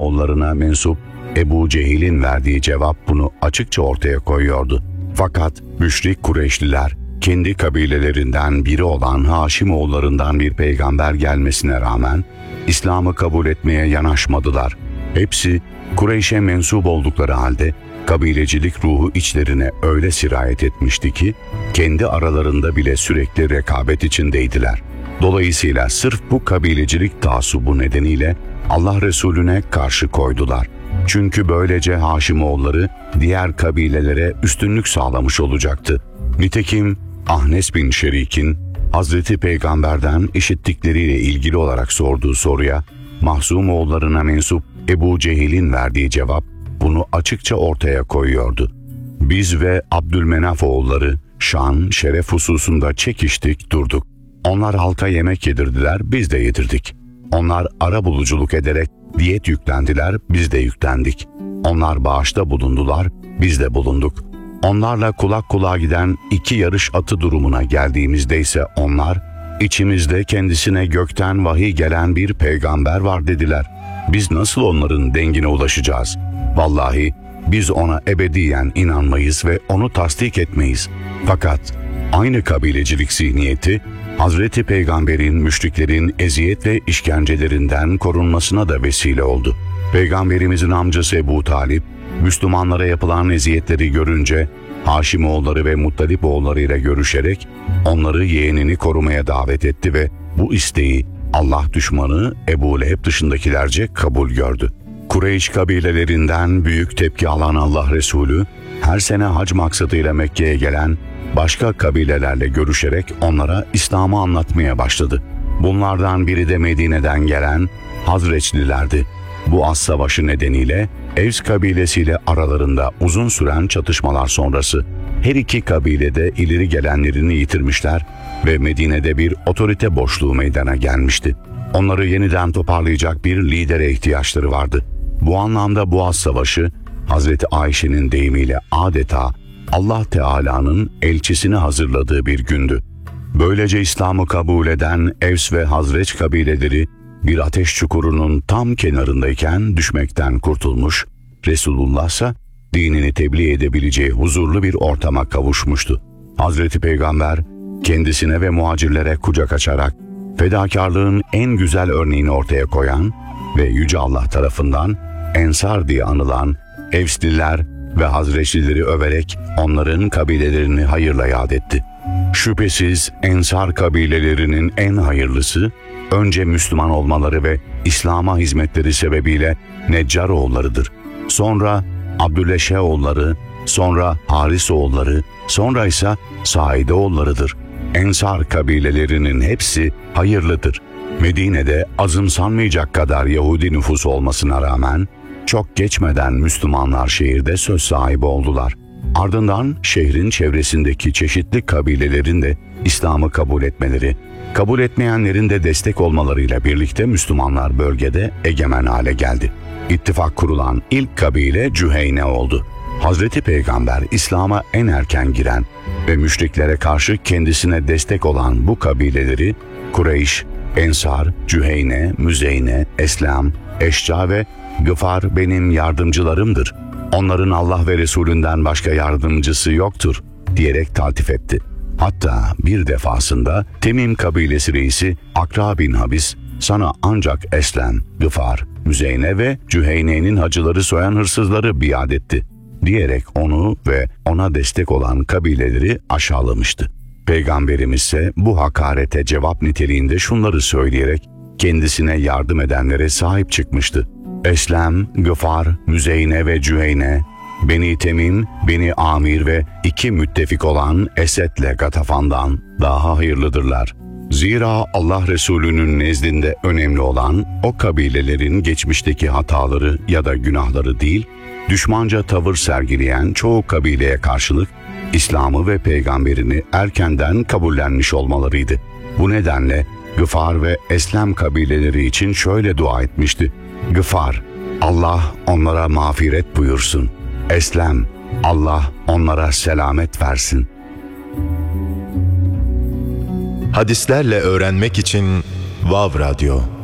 oğullarına mensup Ebu Cehil'in verdiği cevap bunu açıkça ortaya koyuyordu. Fakat müşrik Kureyşliler kendi kabilelerinden biri olan Haşimoğullarından bir peygamber gelmesine rağmen İslam'ı kabul etmeye yanaşmadılar. Hepsi Kureyş'e mensup oldukları halde kabilecilik ruhu içlerine öyle sirayet etmişti ki kendi aralarında bile sürekli rekabet içindeydiler. Dolayısıyla sırf bu kabilecilik taassubu nedeniyle Allah Resulüne karşı koydular. Çünkü böylece Haşimoğulları diğer kabilelere üstünlük sağlamış olacaktı. Nitekim Ahnes bin Şerik'in Hazreti Peygamber'den işittikleriyle ilgili olarak sorduğu soruya Mahzumoğullarına mensup Ebu Cehil'in verdiği cevap bunu açıkça ortaya koyuyordu. Biz ve Abdülmenaf oğulları şan, şeref hususunda çekiştik durduk. Onlar halka yemek yedirdiler, biz de yedirdik. Onlar arabuluculuk ederek diyet yüklendiler, biz de yüklendik. Onlar bağışta bulundular, biz de bulunduk. Onlarla kulak kulağa giden iki yarış atı durumuna geldiğimizde ise onlar, içimizde kendisine gökten vahiy gelen bir peygamber var dediler. Biz nasıl onların dengine ulaşacağız? Vallahi biz ona ebediyen inanmayız ve onu tasdik etmeyiz. Fakat aynı kabilecilik zihniyeti, Hazreti Peygamber'in müşriklerin eziyet ve işkencelerinden korunmasına da vesile oldu. Peygamberimizin amcası Ebu Talip, Müslümanlara yapılan eziyetleri görünce Haşimoğulları ve Muttalipoğulları ile görüşerek onları yeğenini korumaya davet etti ve bu isteği Allah düşmanı Ebu Leheb dışındakilerce kabul gördü. Kureyş kabilelerinden büyük tepki alan Allah Resulü, her sene hac maksadıyla Mekke'ye gelen başka kabilelerle görüşerek onlara İslam'ı anlatmaya başladı. Bunlardan biri de Medine'den gelen Hazreçlilerdi. Bu az savaşı nedeniyle Evs kabilesiyle aralarında uzun süren çatışmalar sonrası her iki kabilede ileri gelenlerini yitirmişler ve Medine'de bir otorite boşluğu meydana gelmişti. Onları yeniden toparlayacak bir lidere ihtiyaçları vardı. Bu anlamda Boğaz Savaşı, Hazreti Ayşe'nin deyimiyle adeta Allah Teala'nın elçisini hazırladığı bir gündü. Böylece İslam'ı kabul eden Evs ve Hazreç kabileleri bir ateş çukurunun tam kenarındayken düşmekten kurtulmuş, Resulullah ise dinini tebliğ edebileceği huzurlu bir ortama kavuşmuştu. Hazreti Peygamber kendisine ve muhacirlere kucak açarak fedakarlığın en güzel örneğini ortaya koyan ve Yüce Allah tarafından Ensar diye anılan Evsliler ve Hazreçlileri överek onların kabilelerini hayırla yad etti. Şüphesiz Ensar kabilelerinin en hayırlısı, önce Müslüman olmaları ve İslam'a hizmetleri sebebiyle Neccaroğullarıdır. Sonra Abdüleşeoğulları, sonra Harisoğulları, sonra ise Saideoğullarıdır. Ensar kabilelerinin hepsi hayırlıdır. Medine'de azımsanmayacak kadar Yahudi nüfus olmasına rağmen çok geçmeden Müslümanlar şehirde söz sahibi oldular. Ardından şehrin çevresindeki çeşitli kabilelerin de İslam'ı kabul etmeleri, kabul etmeyenlerin de destek olmalarıyla birlikte Müslümanlar bölgede egemen hale geldi. İttifak kurulan ilk kabile Cüheyne oldu. Hazreti Peygamber İslam'a en erken giren ve müşriklere karşı kendisine destek olan bu kabileleri Kureyş, Ensar, Cüheyne, Müzeyne, Eslem, Eşca ve Gıfar benim yardımcılarımdır. Onların Allah ve Resulünden başka yardımcısı yoktur diyerek taltif etti. Hatta bir defasında Temim kabilesi reisi Akra bin Habis sana ancak Eslem, Gıfar, Müzeyne ve Cüheyne'nin hacıları soyan hırsızları biat etti diyerek onu ve ona destek olan kabileleri aşağılamıştı. Peygamberimiz ise bu hakarete cevap niteliğinde şunları söyleyerek kendisine yardım edenlere sahip çıkmıştı. Eslem, Gıfar, Müzeyne ve Cüheyne, Beni Temim, Beni Amir ve iki müttefik olan Esed'le Gatafan'dan daha hayırlıdırlar. Zira Allah Resulü'nün nezdinde önemli olan o kabilelerin geçmişteki hataları ya da günahları değil, düşmanca tavır sergileyen çoğu kabileye karşılık İslam'ı ve peygamberini erkenden kabullenmiş olmalarıydı. Bu nedenle Gıfar ve Eslem kabileleri için şöyle dua etmişti. Gıfar, Allah onlara mağfiret buyursun. Eslem, Allah onlara selamet versin. Hadislerle öğrenmek için Vav Radyo.